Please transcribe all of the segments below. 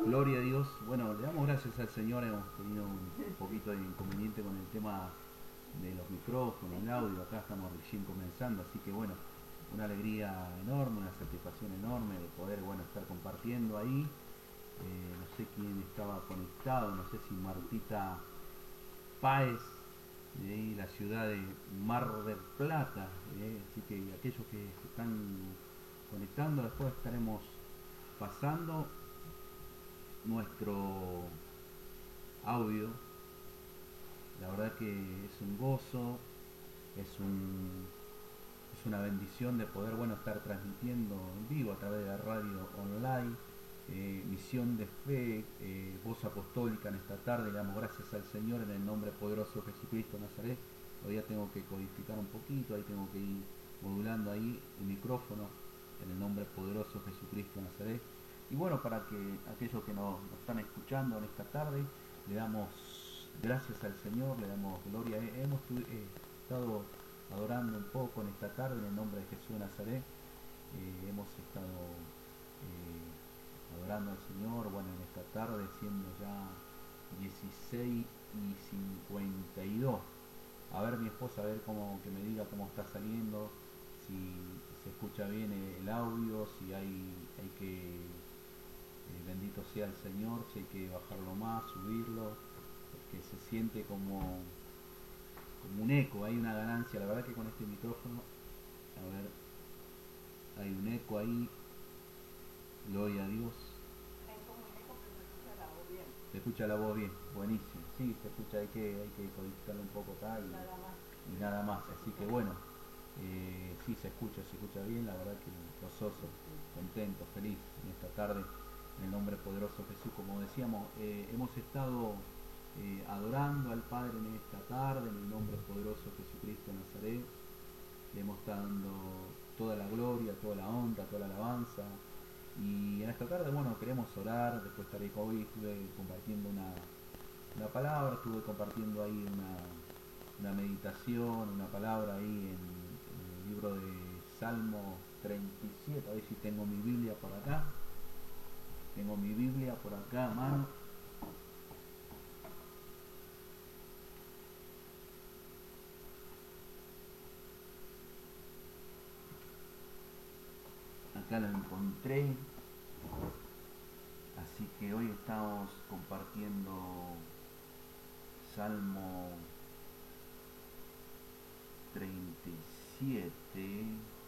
Gloria a Dios. Bueno, le damos gracias al Señor. Hemos tenido un poquito de inconveniente con el tema de los micrófonos, el audio. Acá estamos recién comenzando, así que bueno, una alegría enorme, una satisfacción enorme de poder, bueno, estar compartiendo ahí. No sé quién estaba conectado, no sé si Martita Páez, de ahí la ciudad de Mar del Plata. Así que aquellos que se están conectando, después estaremos pasando nuestro audio. La verdad que es un gozo, es un es una bendición de poder, bueno, estar transmitiendo en vivo a través de la radio online. Misión de Fe, Voz Apostólica en esta tarde. Le damos gracias al Señor en el nombre poderoso de Jesucristo de Nazaret. Todavía tengo que codificar un poquito, ahí tengo que ir modulando ahí el micrófono en el nombre poderoso de Jesucristo de Nazaret. Y bueno, para que aquellos que nos están escuchando en esta tarde, le damos gracias al Señor, le damos gloria. Hemos estado adorando un poco en esta tarde en el nombre de Jesús de Nazaret. Hemos estado adorando al Señor, bueno, en esta tarde, siendo ya 16:52. A ver, mi esposa, a ver cómo, que me diga cómo está saliendo, si se escucha bien el audio, si hay que, bendito sea el Señor, si hay que bajarlo más, subirlo, porque se siente como un eco, hay una ganancia. La verdad que con este micrófono, a ver, hay un eco ahí, gloria a Dios. Se escucha la voz bien, buenísimo. Sí, se escucha, hay que codificarlo un poco acá y nada más. Así que bueno, sí se escucha bien. La verdad que gozoso, contento, feliz en esta tarde, en el nombre poderoso de Jesús. Como decíamos, hemos estado adorando al Padre en esta tarde, en el nombre poderoso de Jesucristo de Nazaret. Le hemos dando toda la gloria, toda la honra, toda la alabanza. Y en esta tarde, bueno, queremos orar. Después estaré hoy, estuve compartiendo una palabra, estuve compartiendo ahí una meditación, una palabra ahí en el libro de Salmo 37. A ver si tengo mi Biblia por acá. Tengo mi Biblia por acá a mano. Acá la encontré. Así que hoy estamos compartiendo Salmo 37.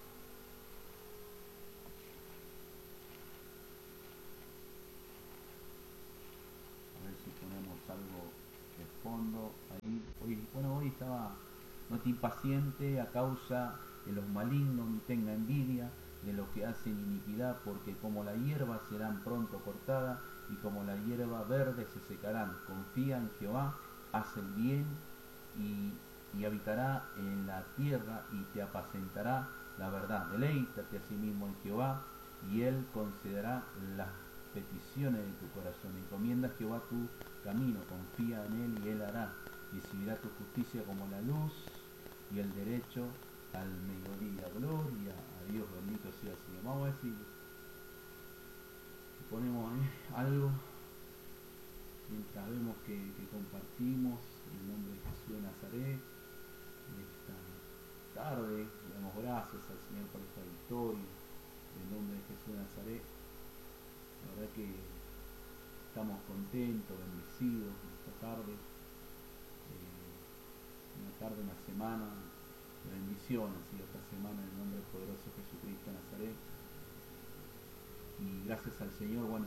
A ver si ponemos algo de fondo ahí. Hoy estaba, no te impaciente a causa de los malignos, ni tenga envidia de los que hacen iniquidad, porque como la hierba serán pronto cortadas y como la hierba verde se secarán. Confía en Jehová, haz el bien y habitará en la tierra y te apacentará la verdad. Deleítate a sí mismo en Jehová y él concederá las peticiones de tu corazón. Encomienda a Jehová tu camino, confía en él y él hará. Decidirá tu justicia como la luz y el derecho al mediodía. Gloria a Dios, bendito sea el Señor. Vamos a ver si ponemos algo mientras vemos que compartimos en el nombre de Jesús de Nazaret. En esta tarde le damos gracias al Señor por esta victoria en el nombre de Jesús de Nazaret. La verdad que estamos contentos, bendecidos en esta tarde. Una tarde, una semana de bendición ha sido esta semana en el nombre poderoso de Jesucristo de Nazaret. Y gracias al Señor, bueno,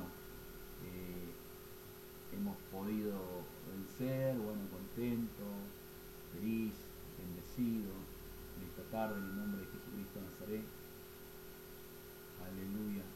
hemos podido vencer, bueno, contento, feliz, bendecido en esta tarde en el nombre de Jesucristo de Nazaret. Aleluya.